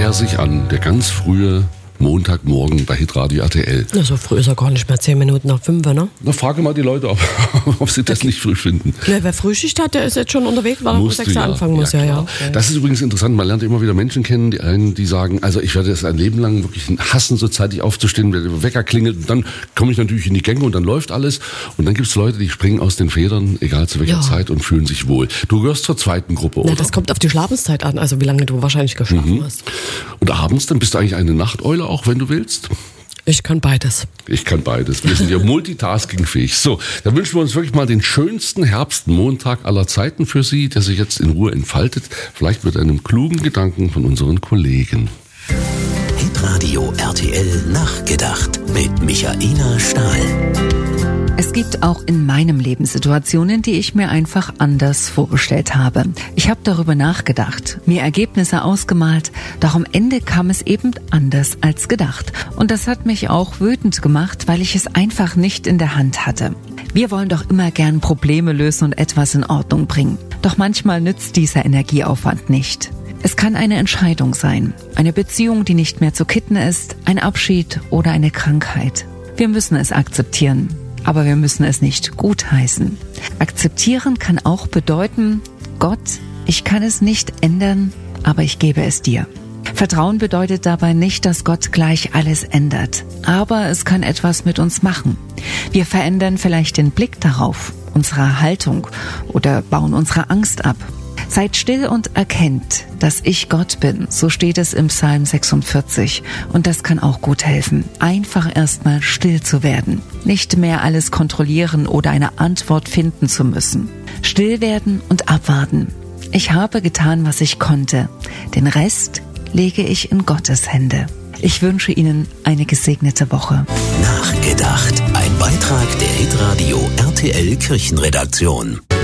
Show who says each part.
Speaker 1: er sich an, der ganz frühe Montagmorgen bei Hitradio RTL.
Speaker 2: Na, so früh ist er gar nicht mehr, 10 Minuten nach 5, ne?
Speaker 1: Na, frage mal die Leute, ob sie das nicht früh finden.
Speaker 2: Ja, wer Frühschicht hat, der ist jetzt schon unterwegs, weil er um 6 Uhr anfangen muss. Ja.
Speaker 1: Das ist übrigens interessant, man lernt immer wieder Menschen kennen, die sagen, also ich werde es ein Leben lang wirklich hassen, so zeitig aufzustehen, wenn der Wecker klingelt, und dann komme ich natürlich in die Gänge und dann läuft alles. Und dann gibt es Leute, die springen aus den Federn, egal zu welcher Zeit, und fühlen sich wohl. Du gehörst zur zweiten Gruppe, oder?
Speaker 2: Na, das kommt auf die Schlafenszeit an, also wie lange du wahrscheinlich geschlafen hast.
Speaker 1: Und abends, dann bist du eigentlich eine Nachteule auch, wenn du willst?
Speaker 2: Ich kann beides.
Speaker 1: Ich kann beides. Wir sind ja multitaskingfähig. So, dann wünschen wir uns wirklich mal den schönsten Herbstmontag aller Zeiten für Sie, der sich jetzt in Ruhe entfaltet. Vielleicht mit einem klugen Gedanken von unseren Kollegen.
Speaker 3: Hitradio RTL Nachgedacht mit Michaela Stahl.
Speaker 4: Es gibt auch in meinem Leben Situationen, die ich mir einfach anders vorgestellt habe. Ich habe darüber nachgedacht, mir Ergebnisse ausgemalt, doch am Ende kam es eben anders als gedacht. Und das hat mich auch wütend gemacht, weil ich es einfach nicht in der Hand hatte. Wir wollen doch immer gern Probleme lösen und etwas in Ordnung bringen. Doch manchmal nützt dieser Energieaufwand nicht. Es kann eine Entscheidung sein, eine Beziehung, die nicht mehr zu kitten ist, ein Abschied oder eine Krankheit. Wir müssen es akzeptieren. Aber wir müssen es nicht gutheißen. Akzeptieren kann auch bedeuten, Gott, ich kann es nicht ändern, aber ich gebe es dir. Vertrauen bedeutet dabei nicht, dass Gott gleich alles ändert. Aber es kann etwas mit uns machen. Wir verändern vielleicht den Blick darauf, unsere Haltung oder bauen unsere Angst ab. Seid still und erkennt, dass ich Gott bin, so steht es im Psalm 46. Und das kann auch gut helfen, einfach erstmal still zu werden, nicht mehr alles kontrollieren oder eine Antwort finden zu müssen. Still werden und abwarten. Ich habe getan, was ich konnte. Den Rest lege ich in Gottes Hände. Ich wünsche Ihnen eine gesegnete Woche.
Speaker 3: Nachgedacht. Ein Beitrag der Hitradio RTL Kirchenredaktion.